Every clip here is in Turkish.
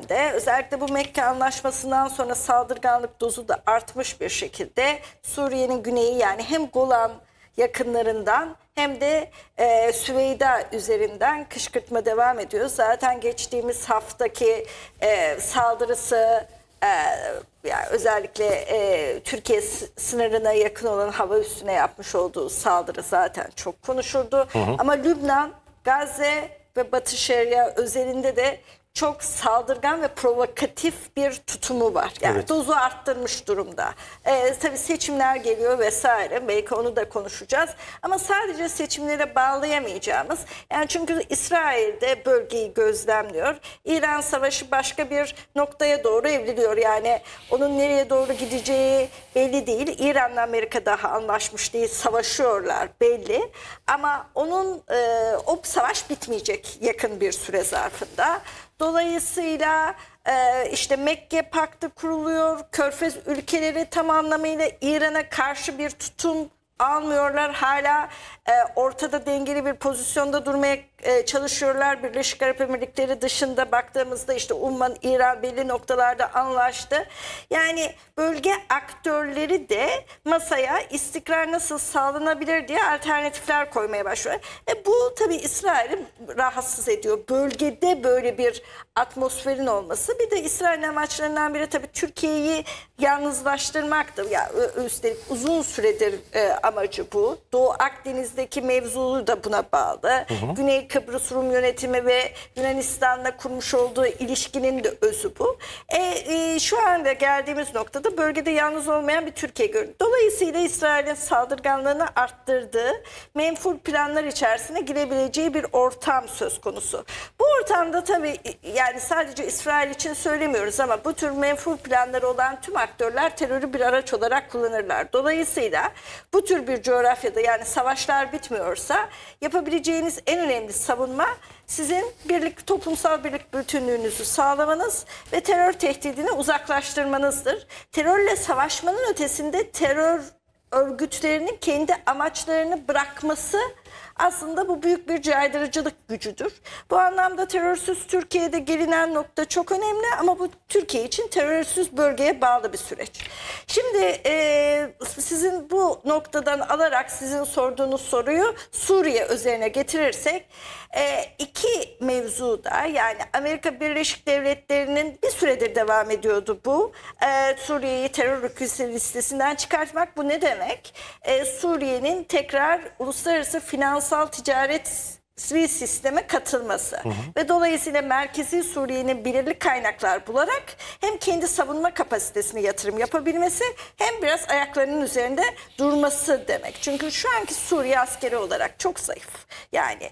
dönemde özellikle bu Mekke Anlaşması'ndan sonra saldırganlık dozu da artmış bir şekilde Suriye'nin güneyi, yani hem Golan yakınlarından hem de Süveyda üzerinden kışkırtma devam ediyor. Zaten geçtiğimiz haftaki saldırısı, yani özellikle Türkiye sınırına yakın olan hava üssüne yapmış olduğu saldırı zaten çok konuşuldu. Ama Lübnan, Gazze ve Batı Şeria özelinde de çok saldırgan ve provokatif bir tutumu var. Yani evet, dozu arttırmış durumda. Tabii seçimler geliyor vesaire. Belki onu da konuşacağız. Ama sadece seçimlere bağlayamayacağımız. Yani çünkü İsrail de bölgeyi gözlemliyor. İran savaşı başka bir noktaya doğru evriliyor. Yani onun nereye doğru gideceği belli değil. İran'la Amerika daha anlaşmış değil. Savaşıyorlar belli. Ama o savaş bitmeyecek yakın bir süre zarfında. Dolayısıyla işte Mekke Paktı kuruluyor. Körfez ülkeleri tam anlamıyla İran'a karşı bir tutum almıyorlar. Hala ortada dengeli bir pozisyonda durmaya çalışıyorlar. Birleşik Arap Emirlikleri dışında baktığımızda işte Umman, İran belli noktalarda anlaştı. Yani bölge aktörleri de masaya istikrar nasıl sağlanabilir diye alternatifler koymaya başlıyor. Bu tabii İsrail'i rahatsız ediyor. Bölgede böyle bir atmosferin olması. Bir de İsrail'in amaçlarından biri tabii Türkiye'yi yalnızlaştırmaktır. Yani üstelik uzun süredir amacı bu. Doğu Akdeniz'deki mevzu da buna bağlı. Güney Kıbrıs Rum yönetimi ve Yunanistan'la kurmuş olduğu ilişkinin de özü bu. Şu anda geldiğimiz noktada bölgede yalnız olmayan bir Türkiye görünüyor. Dolayısıyla İsrail'in saldırganlığını arttırdığı menfur planlar içerisine girebileceği bir ortam söz konusu. Bu ortamda tabii yani sadece İsrail için söylemiyoruz ama bu tür menfur planları olan tüm aktörler terörü bir araç olarak kullanırlar. Dolayısıyla bu tür bir coğrafyada, yani savaşlar bitmiyorsa yapabileceğiniz en önemli savunma sizin toplumsal birlik bütünlüğünüzü sağlamanız ve terör tehdidini uzaklaştırmanızdır. Terörle savaşmanın ötesinde terör örgütlerinin kendi amaçlarını bırakması aslında bu büyük bir caydırıcılık gücüdür. Bu anlamda terörsüz Türkiye'de gelinen nokta çok önemli ama bu Türkiye için terörsüz bölgeye bağlı bir süreç. Şimdi sizin bu noktadan alarak sizin sorduğunuz soruyu Suriye üzerine getirirsek iki mevzuda, yani Amerika Birleşik Devletleri'nin bir süredir devam ediyordu bu. Suriye'yi terör ülkesi listesinden çıkartmak. Bu ne demek? Suriye'nin tekrar uluslararası finansal ticaret sisteme katılması ve dolayısıyla merkezi Suriye'nin belirli kaynaklar bularak hem kendi savunma kapasitesine yatırım yapabilmesi hem biraz ayaklarının üzerinde durması demek. Çünkü şu anki Suriye askeri olarak çok zayıf. Yani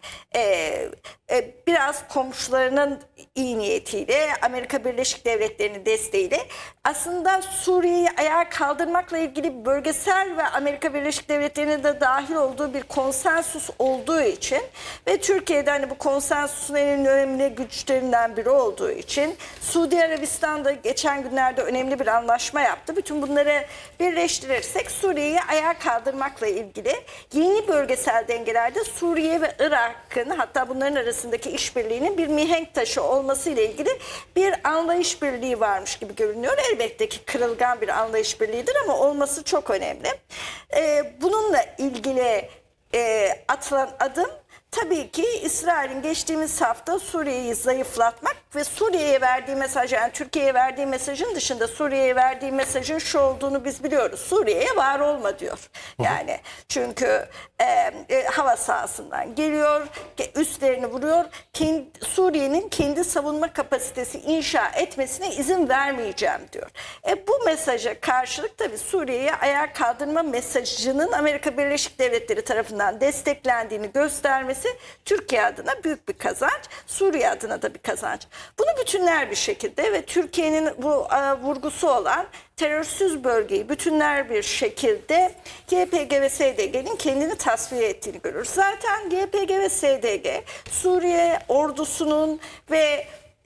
biraz komşularının iyi niyetiyle, Amerika Birleşik Devletleri'nin desteğiyle aslında Suriye'yi ayağa kaldırmakla ilgili bölgesel ve Amerika Birleşik Devletleri'nin de dahil olduğu bir konsensus olduğu için ve Türkiye'de hani bu konsensusun en önemli güçlerinden biri olduğu için Suudi Arabistan'da geçen günlerde önemli bir anlaşma yaptı. Bütün bunları birleştirirsek Suriye'yi ayağa kaldırmakla ilgili yeni bölgesel dengelerde Suriye ve Irak'ın, hatta bunların arasındaki işbirliğinin bir mihenk taşı olması ile ilgili bir anlayış birliği varmış gibi görünüyor. Elbette ki kırılgan bir anlayış birliğidir ama olması çok önemli. Bununla ilgili atılan adım tabii ki İsrail'in geçtiğimiz hafta Suriye'yi zayıflatmak ve Suriye'ye verdiği mesaj, yani Türkiye'ye verdiği mesajın dışında Suriye'ye verdiği mesajın şu olduğunu biz biliyoruz. Suriye'ye var olma diyor. Yani çünkü hava sahasından geliyor, üstlerini vuruyor. Suriye'nin kendi savunma kapasitesi inşa etmesine izin vermeyeceğim diyor. Bu mesaja karşılık tabii Suriye'ye ayağa kaldırma mesajının Amerika Birleşik Devletleri tarafından desteklendiğini göstermesi Türkiye adına büyük bir kazanç, Suriye adına da bir kazanç. Bunu bütünler bir şekilde ve Türkiye'nin bu vurgusu olan terörsüz bölgeyi bütünler bir şekilde YPG ve SDG'nin kendini tasfiye ettiğini görürüz. Zaten YPG ve SDG Suriye ordusunun ve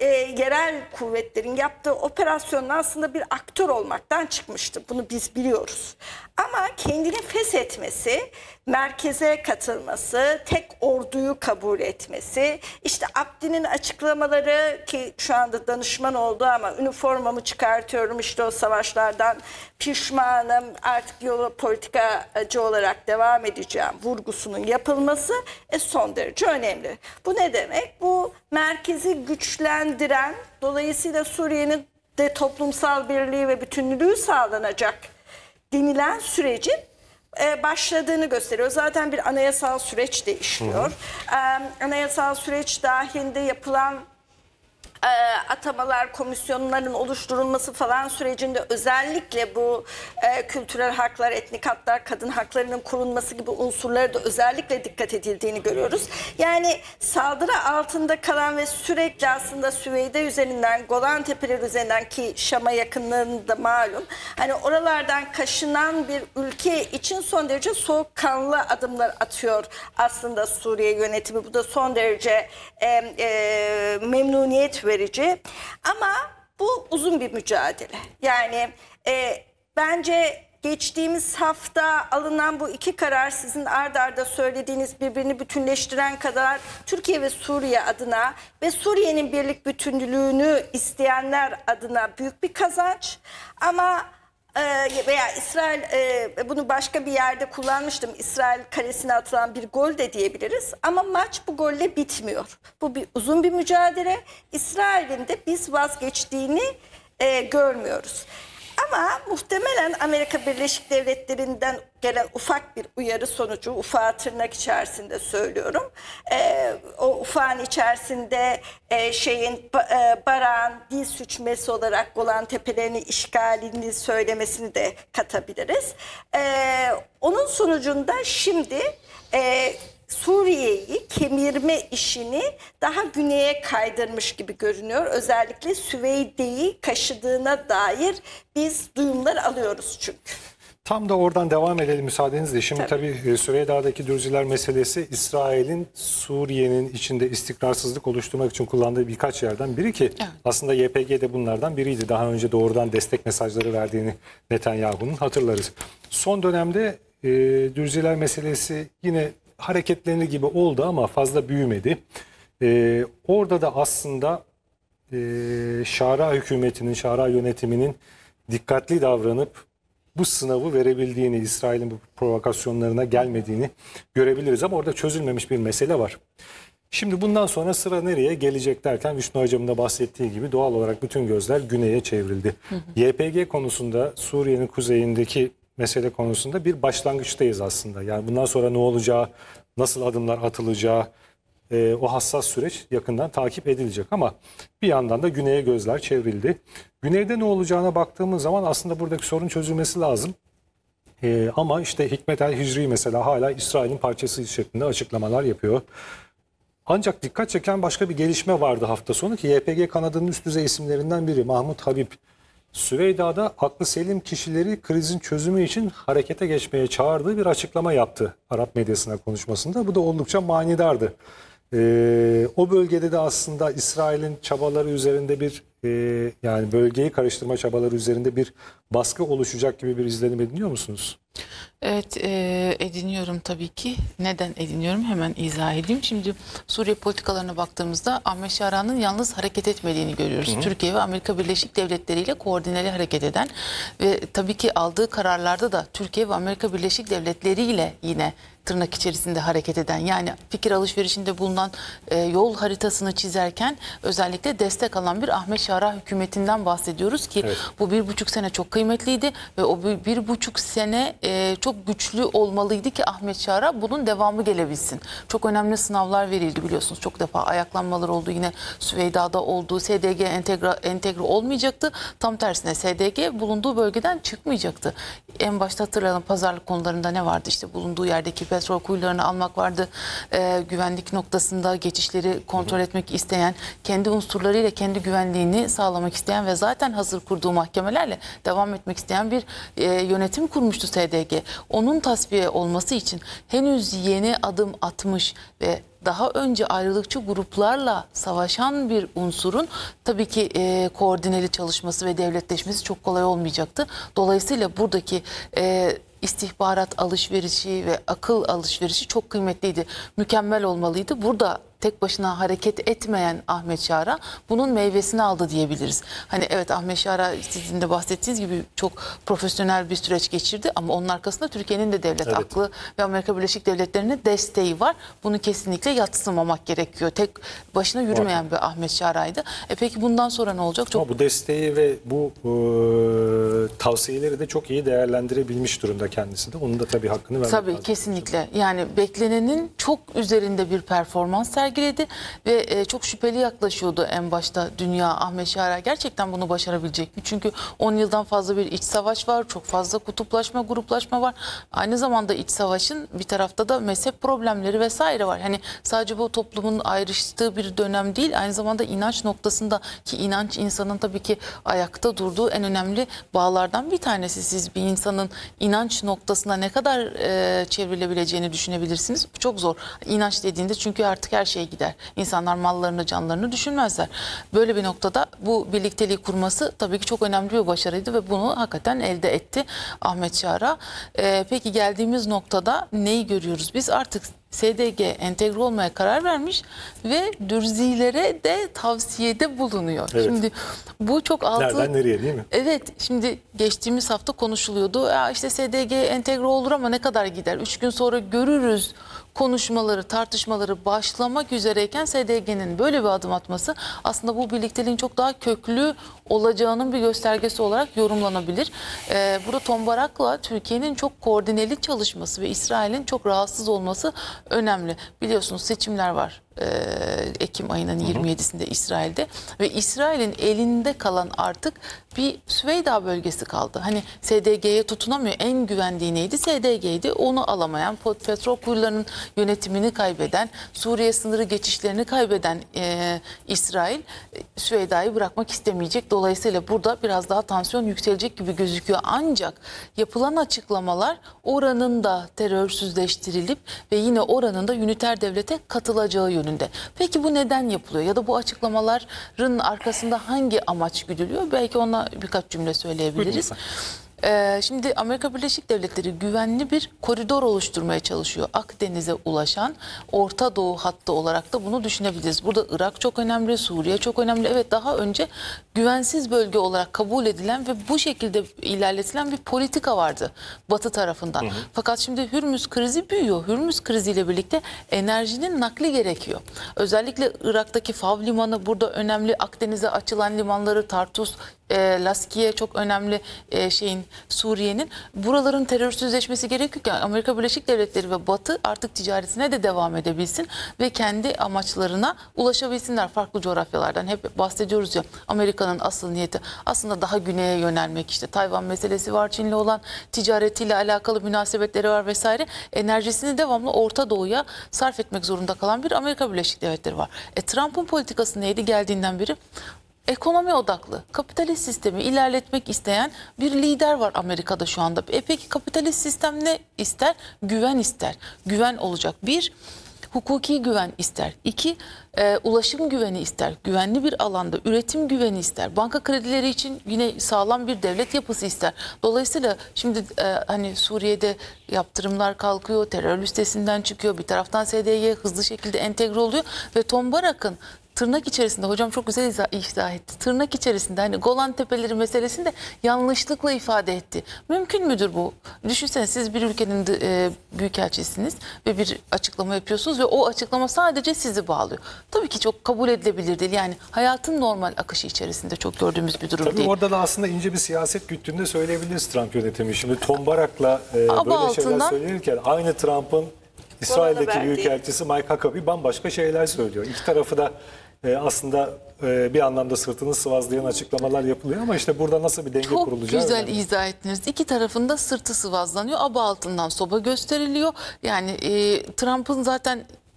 yerel kuvvetlerin yaptığı operasyonun aslında bir aktör olmaktan çıkmıştı. Bunu biz biliyoruz. Ama kendini feshetmesi, merkeze katılması, tek orduyu kabul etmesi, işte Abdi'nin açıklamaları ki şu anda danışman oldu ama üniformamı çıkartıyorum işte o savaşlardan pişmanım artık yola politikacı olarak devam edeceğim vurgusunun yapılması son derece önemli. Bu ne demek? Bu merkezi güçlendiren, dolayısıyla Suriye'nin de toplumsal birliği ve bütünlüğü sağlanacak denilen sürecin başladığını gösteriyor. Zaten bir anayasal süreç de işliyor. Anayasal süreç dahilinde yapılan atamalar, komisyonların oluşturulması falan sürecinde özellikle bu kültürel haklar, etnik haklar, kadın haklarının korunması gibi unsurlara da özellikle dikkat edildiğini görüyoruz. Yani saldırı altında kalan ve sürekli aslında Süveyda üzerinden, Golan Tepeleri üzerinden ki Şam'a yakınlarında malum, hani oralardan kaşınan bir ülke için son derece soğukkanlı adımlar atıyor aslında Suriye yönetimi. Bu da son derece memnuniyet verici ama bu uzun bir mücadele. Yani bence geçtiğimiz hafta alınan bu iki karar sizin ard arda söylediğiniz birbirini bütünleştiren kadar Türkiye ve Suriye adına ve Suriye'nin birlik bütünlüğünü isteyenler adına büyük bir kazanç ama veya İsrail bunu başka bir yerde kullanmıştım. İsrail kalesine atılan bir gol de diyebiliriz. Ama maç bu golle bitmiyor. Bu uzun bir mücadele. İsrail'in de biz vazgeçtiğini görmüyoruz. Ama muhtemelen Amerika Birleşik Devletleri'nden gelen ufak bir uyarı sonucu, ufağı tırnak içerisinde söylüyorum. O ufağın içerisinde Barak'ın dil suçmesi olarak Golan Tepelerini işgalini söylemesini de katabiliriz. Onun sonucunda şimdi Suriye'yi kemirme işini daha güneye kaydırmış gibi görünüyor. Özellikle Süveyde'yi kaşıdığına dair biz duyumlar alıyoruz çünkü. Tam da oradan devam edelim müsaadenizle. Şimdi tabii Süreyda'daki Dürziler meselesi İsrail'in Suriye'nin içinde istikrarsızlık oluşturmak için kullandığı birkaç yerden biri ki aslında YPG de bunlardan biriydi. Daha önce doğrudan destek mesajları verdiğini Netanyahu'nun hatırlarız. Son dönemde Dürziler meselesi yine hareketlenir gibi oldu ama fazla büyümedi. Orada da aslında Şara hükümetinin, Şara yönetiminin dikkatli davranıp bu sınavı verebildiğini, İsrail'in bu provokasyonlarına gelmediğini görebiliriz. Ama orada çözülmemiş bir mesele var. Şimdi bundan sonra sıra nereye gelecek derken Vişnu Hocam'ın da bahsettiği gibi doğal olarak bütün gözler güneye çevrildi. YPG konusunda Suriye'nin kuzeyindeki mesele konusunda bir başlangıçtayız aslında. Yani bundan sonra ne olacağı, nasıl adımlar atılacağı, o hassas süreç yakından takip edilecek. Ama bir yandan da güneye gözler çevrildi. Güneyde ne olacağına baktığımız zaman aslında buradaki sorun çözülmesi lazım. Ama işte Hikmet el Hicri mesela hala İsrail'in parçası şeklinde açıklamalar yapıyor. Ancak dikkat çeken başka bir gelişme vardı hafta sonu ki YPG kanadının üst düzey isimlerinden biri Mahmut Habib. Süveyda'da aklı selim kişileri krizin çözümü için harekete geçmeye çağırdığı bir açıklama yaptı Arap medyasına konuşmasında. Bu da oldukça manidardı. O bölgede de aslında İsrail'in çabaları üzerinde bir yani bölgeyi karıştırma çabaları üzerinde bir baskı oluşacak gibi bir izlenim ediniyor musunuz? Evet, ediniyorum tabii ki. Neden ediniyorum? Hemen izah edeyim. Şimdi Suriye politikalarına baktığımızda Ahmet Şara'nın yalnız hareket etmediğini görüyoruz. Türkiye ve Amerika Birleşik Devletleri ile koordineli hareket eden ve tabii ki aldığı kararlarda da Türkiye ve Amerika Birleşik Devletleri ile yine tırnak içerisinde hareket eden, yani fikir alışverişinde bulunan, yol haritasını çizerken özellikle destek alan bir Ahmet Şara hükümetinden bahsediyoruz ki bu 1,5 sene çok kıymetliydi ve o 1,5 sene çok güçlü olmalıydı ki Ahmet Şara bunun devamı gelebilsin. Çok önemli sınavlar verildi biliyorsunuz. Çok defa ayaklanmalar oldu, yine Süveyda'da oldu. SDG entegre olmayacaktı. Tam tersine SDG bulunduğu bölgeden çıkmayacaktı. En başta hatırlayalım, pazarlık konularında ne vardı? İşte bulunduğu yerdeki petrol kuyularını almak vardı. Güvenlik noktasında geçişleri kontrol etmek isteyen, kendi unsurlarıyla kendi güvenliğini sağlamak isteyen ve zaten hazır kurduğu mahkemelerle devam etmek isteyen bir yönetim kurmuştu SDG. Onun tasfiye olması için henüz yeni adım atmış ve daha önce ayrılıkçı gruplarla savaşan bir unsurun tabii ki koordineli çalışması ve devletleşmesi çok kolay olmayacaktı. Dolayısıyla buradaki istihbarat alışverişi ve akıl alışverişi çok kıymetliydi. Mükemmel olmalıydı. Burada tek başına hareket etmeyen Ahmet Şara bunun meyvesini aldı diyebiliriz. Hani evet, Ahmet Şara sizin de bahsettiğiniz gibi çok profesyonel bir süreç geçirdi ama onun arkasında Türkiye'nin de devlet aklı ve Amerika Birleşik Devletleri'nin desteği var. Bunu kesinlikle yadsımamak gerekiyor. Tek başına yürümeyen bir Ahmet Şara'ydı. Peki bundan sonra ne olacak? Ama bu desteği ve bu tavsiyeleri de çok iyi değerlendirebilmiş durumda kendisi de. Onun da tabii hakkını vermek lazım. Tabii, kesinlikle. Yani beklenenin çok üzerinde bir performans sergiledi ve çok şüpheli yaklaşıyordu en başta dünya. Ahmet Şara gerçekten bunu başarabilecek mi? Çünkü 10 yıldan fazla bir iç savaş var. Çok fazla kutuplaşma, gruplaşma var. Aynı zamanda iç savaşın bir tarafta da mezhep problemleri vesaire var. Hani sadece bu toplumun ayrıştığı bir dönem değil, aynı zamanda inanç noktasında, ki inanç insanın tabii ki ayakta durduğu en önemli bağlardan bir tanesi. Siz bir insanın inanç noktasına ne kadar çevrilebileceğini düşünebilirsiniz. Çok zor. İnanç dediğinde çünkü artık her şey gider. İnsanlar mallarını, canlarını düşünmezler. Böyle bir noktada bu birlikteliği kurması tabii ki çok önemli bir başarıydı ve bunu hakikaten elde etti Ahmet Şara. Peki geldiğimiz noktada neyi görüyoruz? Biz artık SDG entegre olmaya karar vermiş ve Dürzilere de tavsiyede bulunuyor. Evet. Şimdi bu çok altı... Nereden nereye, değil mi? Evet, şimdi geçtiğimiz hafta konuşuluyordu. Ya işte SDG entegre olur ama ne kadar gider? 3 gün sonra görürüz konuşmaları, tartışmaları başlamak üzereyken SDG'nin böyle bir adım atması aslında bu birlikteliğin çok daha köklü olacağının bir göstergesi olarak yorumlanabilir. Burada Tombarak'la Türkiye'nin çok koordineli çalışması ve İsrail'in çok rahatsız olması önemli. Biliyorsunuz seçimler var. Ekim ayının 27'sinde İsrail'de ve İsrail'in elinde kalan artık bir Süveyda bölgesi kaldı. Hani SDG'ye tutunamıyor. En güvendiği neydi? SDG'ydi. Onu alamayan, petrol kuyularının yönetimini kaybeden, Suriye sınırı geçişlerini kaybeden İsrail Süveyda'yı bırakmak istemeyecek. Dolayısıyla burada biraz daha tansiyon yükselecek gibi gözüküyor. Ancak yapılan açıklamalar oranın da terörsüzleştirilip ve yine oranın da üniter devlete katılacağı yönünde. Peki bu neden yapılıyor? Ya da bu açıklamaların arkasında hangi amaç güdülüyor? Belki ona birkaç cümle söyleyebiliriz. Şimdi Amerika Birleşik Devletleri güvenli bir koridor oluşturmaya çalışıyor. Akdeniz'e ulaşan Orta Doğu hattı olarak da bunu düşünebiliriz. Burada Irak çok önemli, Suriye çok önemli. Evet, daha önce güvensiz bölge olarak kabul edilen ve bu şekilde ilerletilen bir politika vardı Batı tarafından. Fakat şimdi Hürmüz krizi büyüyor. Hürmüz kriziyle birlikte enerjinin nakli gerekiyor. Özellikle Irak'taki Fav Limanı burada önemli. Akdeniz'e açılan limanları, Tartus, Laskiye çok önemli Suriye'nin. Buraların terörsüzleşmesi gerekiyorken Amerika Birleşik Devletleri ve Batı artık ticaretine de devam edebilsin ve kendi amaçlarına ulaşabilsinler farklı coğrafyalardan. Hep bahsediyoruz ya, Amerika'nın asıl niyeti aslında daha güneye yönelmek. İşte Tayvan meselesi var, Çin'le olan ticaretiyle alakalı münasebetleri var vesaire. Enerjisini devamlı Orta Doğu'ya sarf etmek zorunda kalan bir Amerika Birleşik Devletleri var. Trump'ın politikası neydi geldiğinden beri? Ekonomi odaklı, kapitalist sistemi ilerletmek isteyen bir lider var Amerika'da şu anda. Peki kapitalist sistem ne ister? Güven ister. Güven olacak. Bir, hukuki güven ister. İki, ulaşım güveni ister. Güvenli bir alanda üretim güveni ister. Banka kredileri için yine sağlam bir devlet yapısı ister. Dolayısıyla şimdi hani Suriye'de yaptırımlar kalkıyor, terör listesinden çıkıyor. Bir taraftan SDG hızlı şekilde entegre oluyor ve Tombarak'ın tırnak içerisinde, hocam çok güzel izah etti. Tırnak içerisinde hani Golan Tepeleri meselesini de yanlışlıkla ifade etti. Mümkün müdür bu? Düşünsene, siz bir ülkenin büyükelçisiniz ve bir açıklama yapıyorsunuz ve o açıklama sadece sizi bağlıyor. Tabii ki çok kabul edilebilir değil. Yani hayatın normal akışı içerisinde çok gördüğümüz bir durum Tabii değil. orada da aslında ince bir siyaset güttüğünü de söyleyebiliriz Trump yönetimi. Şimdi Tombarak'la böyle şeyler altından söylenirken aynı Trump'ın İsrail'deki verdiği. büyükelçisi Mike Huckabee bambaşka şeyler söylüyor. İki tarafı da aslında bir anlamda sırtını sıvazlayan açıklamalar yapılıyor ama işte burada nasıl bir denge çok kurulacağı güzel önemli. izah ettiniz. İki tarafında sırtı sıvazlanıyor. Aba altından soba gösteriliyor. Yani Trump'ın zaten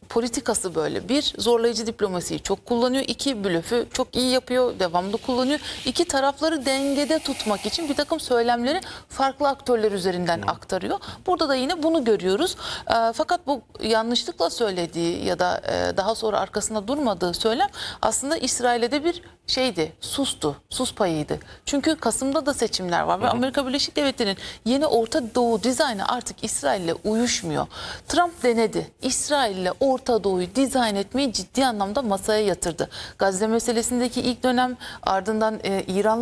politikası böyle. Bir, zorlayıcı diplomasiyi çok kullanıyor. İki, blöfü çok iyi yapıyor, devamlı kullanıyor. İki, tarafları dengede tutmak için bir takım söylemleri farklı aktörler üzerinden aktarıyor. Burada da yine bunu görüyoruz. Fakat bu yanlışlıkla söylediği ya da daha sonra arkasında durmadığı söylem aslında İsrail'e de bir şeydi, sustu, sus payıydı. Çünkü Kasım'da da seçimler var ve Amerika Birleşik Devletleri'nin yeni Orta Doğu dizaynı artık İsrail'le uyuşmuyor. Trump denedi. İsrail'le Orta Doğu'yu dizayn etmeyi ciddi anlamda masaya yatırdı. Gazze meselesindeki ilk dönem, ardından İran'la